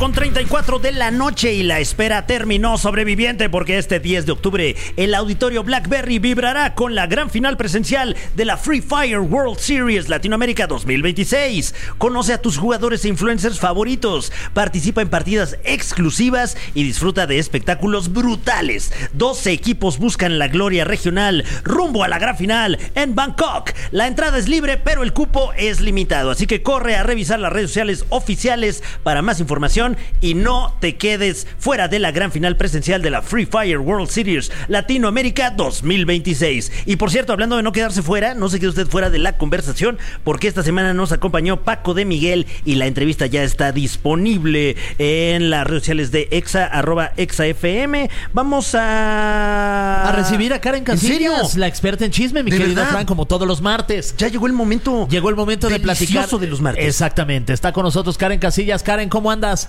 Con 34 de la noche y la espera terminó, sobreviviente, porque este 10 de octubre el Auditorio Blackberry vibrará con la gran final presencial de la Free Fire World Series Latinoamérica 2026. Conoce a tus jugadores e influencers favoritos, participa en partidas exclusivas y disfruta de espectáculos brutales. 12 equipos buscan la gloria regional rumbo a la gran final en Bangkok. La entrada es libre, pero el cupo es limitado, así que corre a revisar las redes sociales oficiales para más información y no te quedes fuera de la gran final presencial de la Free Fire World Series Latinoamérica 2026. Y por cierto, hablando de no quedarse fuera, no se quede usted fuera de la conversación, porque esta semana nos acompañó Paco de Miguel y la entrevista ya está disponible en las redes sociales de Exa, @ExaFM. Vamos a recibir a Karen Casillas, la experta en chisme, mi querido Fran, como todos los martes. Ya llegó el momento. Llegó el momento de platicar de los martes. Exactamente. Está con nosotros Karen Casillas. Karen, ¿cómo andas?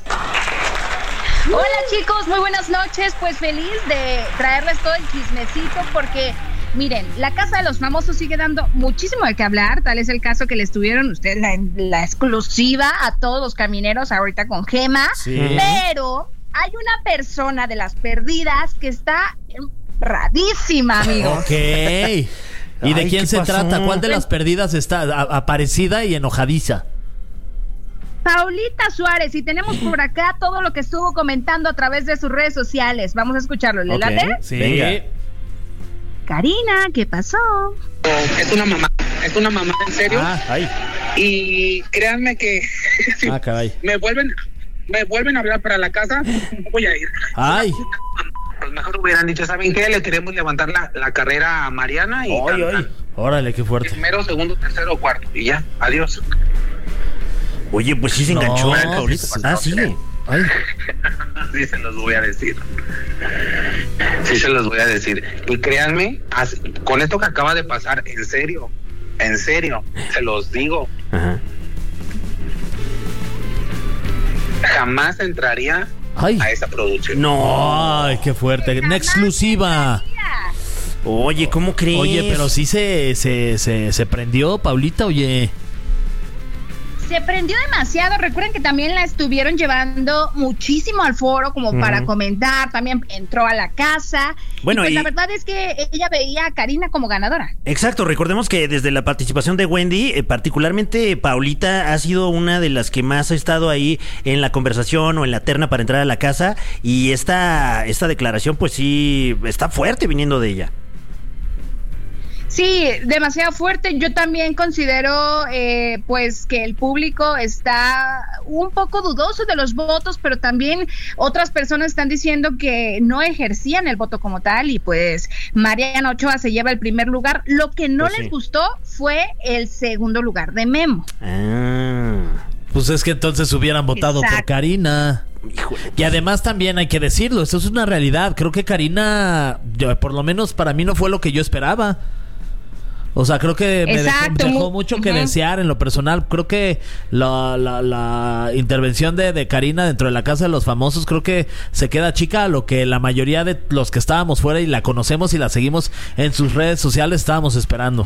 Hola chicos, muy buenas noches. Pues feliz de traerles todo el chismecito porque, miren, la Casa de los Famosos sigue dando muchísimo de qué hablar. Tal es el caso que les tuvieron ustedes la exclusiva a todos los camineros ahorita con Gema. Sí. Pero hay una persona de las perdidas que está radísima, amigos. Ok. ¿Y de quién se trata? ¿Cuál de las perdidas está aparecida y enojadiza? Paulita Suárez, y tenemos por acá todo lo que estuvo comentando a través de sus redes sociales. Vamos a escucharlo, ¿le late? Sí. Venga. Karina, ¿qué pasó? Es una mamá en serio. Y créanme que caray. me vuelven a hablar para la casa, voy a ir. Pues mejor hubieran dicho, ¿saben qué? Le queremos levantar la carrera a Mariana y órale, qué fuerte. Primero, segundo, tercero, cuarto y ya, adiós. Oye, pues sí se enganchó, Paulita. Sí. Sí se los voy a decir. Y créanme, con esto que acaba de pasar, en serio, se los digo. Ajá. Jamás entraría a esa producción. No, ay, qué fuerte. Una exclusiva. Oye, ¿cómo crees? Oye, pero sí se prendió, Paulita, oye. Se prendió demasiado. Recuerden que también la estuvieron llevando muchísimo al foro como para comentar. También entró a la casa. Bueno, y pues la verdad es que ella veía a Karina como ganadora. Exacto. Recordemos que desde la participación de Wendy, particularmente Paulita ha sido una de las que más ha estado ahí en la conversación o en la terna para entrar a la casa. Y esta declaración, pues sí, está fuerte viniendo de ella. Sí, demasiado fuerte. Yo también considero pues que el público está un poco dudoso de los votos, pero también otras personas están diciendo que no ejercían el voto como tal y pues Mariana Ochoa se lleva el primer lugar. Lo que no les gustó fue el segundo lugar de Memo. Pues es que entonces hubieran votado por Karina. Y además también hay que decirlo, eso es una realidad. Creo que Karina, por lo menos para mí, no fue lo que yo esperaba. O sea, creo que me dejó mucho que desear en lo personal. Creo que la intervención de Karina dentro de la Casa de los Famosos, creo que se queda chica a lo que la mayoría de los que estábamos fuera y la conocemos y la seguimos en sus redes sociales estábamos esperando.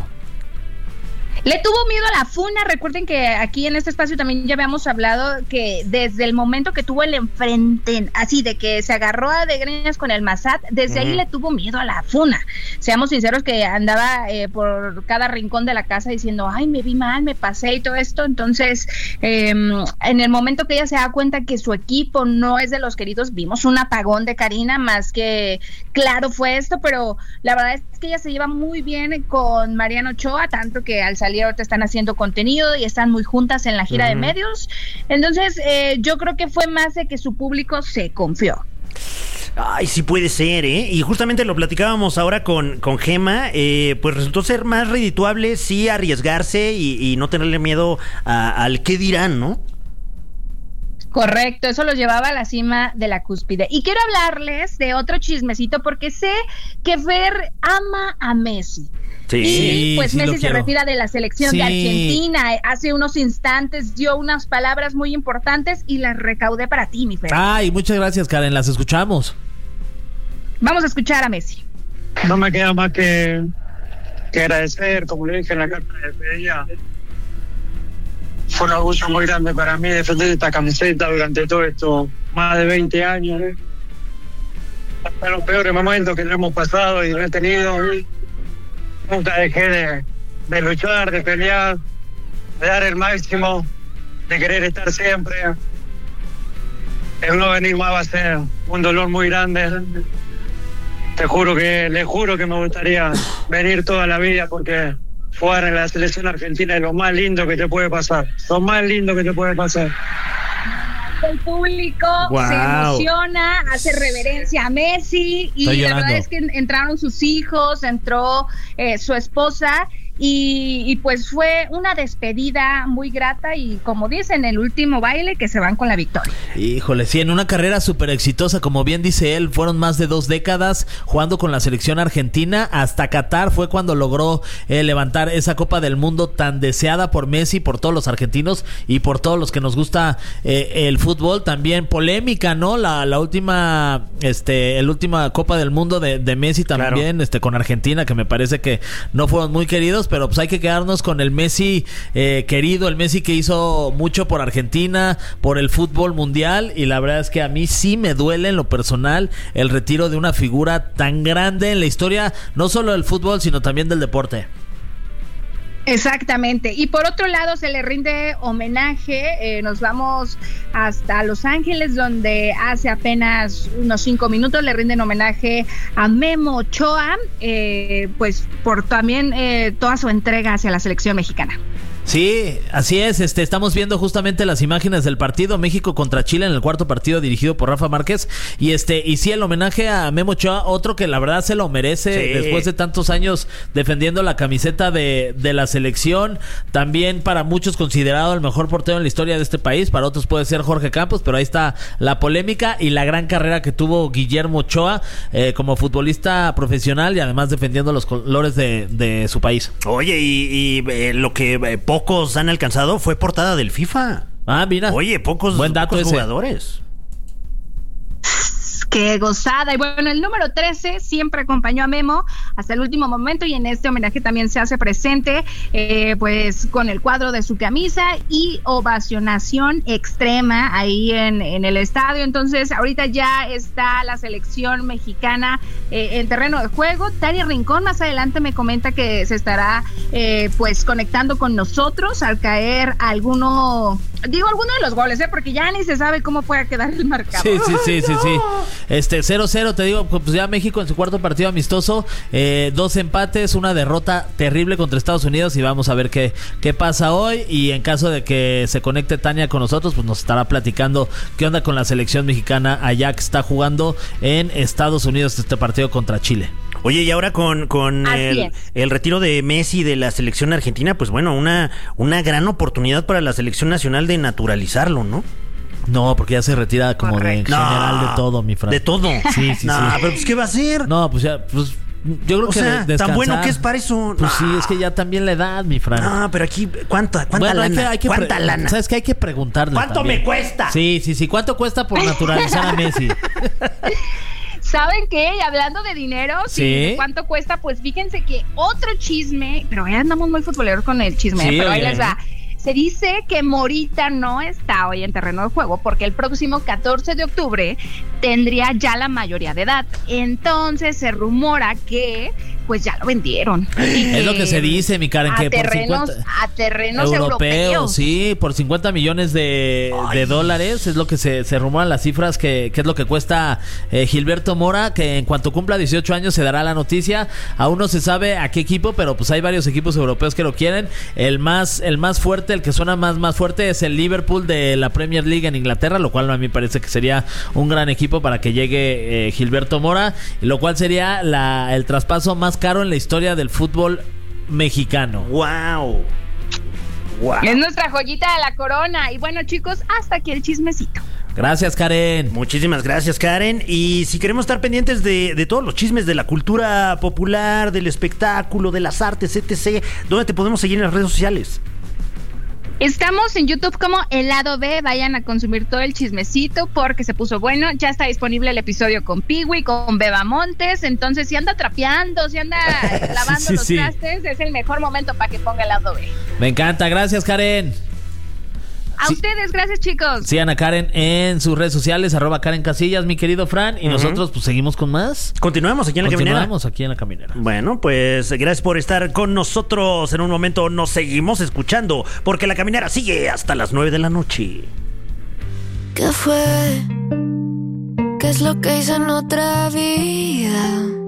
Le tuvo miedo a la funa. Recuerden que aquí en este espacio también ya habíamos hablado que desde el momento que tuvo el enfrente, así de que se agarró a de greñas con el Massad, desde ahí le tuvo miedo a la funa. Seamos sinceros que andaba por cada rincón de la casa diciendo, ay, me vi mal, me pasé y todo esto. Entonces, en el momento que ella se da cuenta que su equipo no es de los queridos, vimos un apagón de Karina, más que claro fue esto, pero la verdad es que ella se lleva muy bien con Mariana Ochoa, tanto que al salir ahorita están haciendo contenido y están muy juntas en la gira de medios. Entonces yo creo que fue más de que su público se confió. Ay, sí puede ser, ¿eh? Y justamente lo platicábamos ahora con Gema, pues resultó ser más redituable sí arriesgarse y no tenerle miedo al qué dirán, ¿no? Correcto, eso los llevaba a la cima de la cúspide. Y quiero hablarles de otro chismecito porque sé que Fer ama a Messi. Sí, y pues Messi se retira de la selección de Argentina. Hace unos instantes dio unas palabras muy importantes y las recaudé para ti, mi Fer. Ay, muchas gracias, Karen, las escuchamos. Vamos a escuchar a Messi. No me queda más que agradecer, como le dije en la carta de ella, fue un orgullo muy grande para mí defender esta camiseta durante todo esto, más de 20 años. Hasta los peores momentos que no hemos pasado y no he tenido, nunca dejé de luchar, de pelear, de dar el máximo, de querer estar siempre. El no venir más va a ser un dolor muy grande. Le juro que me gustaría venir toda la vida, porque jugar en la selección argentina es lo más lindo que te puede pasar. Lo más lindo que te puede pasar. El público se emociona, hace reverencia a Messi y la verdad es que entraron sus hijos, entró su esposa y pues fue una despedida muy grata y como dicen, el último baile que se van con la victoria. Híjole, sí, en una carrera súper exitosa, como bien dice él, fueron más de 2 décadas jugando con la selección argentina. Hasta Qatar fue cuando logró levantar esa Copa del Mundo tan deseada por Messi, por todos los argentinos y por todos los que nos gusta el fútbol. También polémica, ¿no? La última Copa del Mundo de Messi también, claro. Con Argentina, que me parece que no fueron muy queridos, pero pues hay que quedarnos con el Messi querido, el Messi que hizo mucho por Argentina, por el fútbol mundial, y la verdad es que a mí sí me duele en lo personal el retiro de una figura tan grande en la historia, no solo del fútbol, sino también del deporte. Exactamente, y por otro lado se le rinde homenaje, nos vamos hasta Los Ángeles, donde hace apenas unos 5 minutos le rinden homenaje a Memo Ochoa, pues por también toda su entrega hacia la selección mexicana. Sí, así es, estamos viendo justamente las imágenes del partido México contra Chile en el cuarto partido dirigido por Rafa Márquez y sí, el homenaje a Memo Ochoa, otro que la verdad se lo merece, sí. Después de tantos años defendiendo la camiseta de la selección, también para muchos considerado el mejor portero en la historia de este país, para otros puede ser Jorge Campos, pero ahí está la polémica y la gran carrera que tuvo Guillermo Ochoa como futbolista profesional y además defendiendo los colores de su país. Oye, y lo que pocos han alcanzado fue portada del FIFA. Ah, mira. Oye, pocos jugadores. Qué gozada. Y bueno, el número 13 siempre acompañó a Memo hasta el último momento y en este homenaje también se hace presente pues con el cuadro de su camisa y ovacionación extrema ahí en el estadio. Entonces ahorita ya está la selección mexicana en terreno de juego. Tania Rincón más adelante me comenta que se estará pues conectando con nosotros al caer alguno de los goles, porque ya ni se sabe cómo pueda quedar el marcador. Sí. 0-0, te digo, pues ya México en su cuarto partido amistoso, 2 empates, una derrota terrible contra Estados Unidos y vamos a ver qué pasa hoy, y en caso de que se conecte Tania con nosotros, pues nos estará platicando qué onda con la selección mexicana allá que está jugando en Estados Unidos este partido contra Chile. Oye, y ahora con el retiro de Messi de la selección argentina, pues bueno, una gran oportunidad para la selección nacional de naturalizarlo, ¿no? No, porque ya se retira como de general de todo, mi Fran. ¿De todo? Sí. Pero pues ¿qué va a hacer? No, pues ya, pues yo creo que descansar. Tan bueno que es para eso. Pues sí, es que ya también la edad, mi Fran. No, pero aquí, ¿cuánta lana? ¿Cuánta lana? ¿Sabes qué? Hay que preguntarle ¿Cuánto también. me cuesta? Sí. ¿Cuánto cuesta por naturalizar a Messi? ¿Saben qué? Y hablando de dinero, ¿sí? ¿Cuánto cuesta? Pues fíjense que otro chisme, pero ya andamos muy futboleros con el chisme, sí, pero ahí les va. Se dice que Morita no está hoy en terreno de juego porque el próximo 14 de octubre tendría ya la mayoría de edad. Entonces se rumora que pues ya lo vendieron. Es lo que se dice, mi Karen, que a terrenos europeos. Sí, por 50 millones de dólares es lo que se rumoran las cifras que es lo que cuesta Gilberto Mora, que en cuanto cumpla 18 años se dará la noticia. Aún no se sabe a qué equipo, pero pues hay varios equipos europeos que lo quieren. El más fuerte, el que suena más fuerte es el Liverpool de la Premier League en Inglaterra, lo cual a mí me parece que sería un gran equipo para que llegue Gilberto Mora, lo cual sería el traspaso más caro en la historia del fútbol mexicano. ¡Wow! Es nuestra joyita de la corona. Y bueno, chicos, hasta aquí el chismecito. Gracias, Karen. Muchísimas gracias, Karen. Y si queremos estar pendientes de todos los chismes de la cultura popular, del espectáculo, de las artes, etc., ¿dónde te podemos seguir en las redes sociales? Estamos en YouTube como El Lado B, vayan a consumir todo el chismecito porque se puso bueno. Ya está disponible el episodio con Piwi, con Beba Montes. Entonces, si anda trapeando, si anda lavando los trastes, es el mejor momento para que ponga El Lado B. Me encanta, gracias, Karen. A ustedes, gracias, chicos. Sigan a Karen en sus redes sociales, @Karen Casillas, mi querido Fran. Y nosotros, pues, seguimos con más. Continuamos aquí en La Caminera. Bueno, pues, gracias por estar con nosotros. En un momento nos seguimos escuchando, porque La Caminera sigue hasta las 9 de la noche. ¿Qué fue? ¿Qué es lo que hice en otra vida?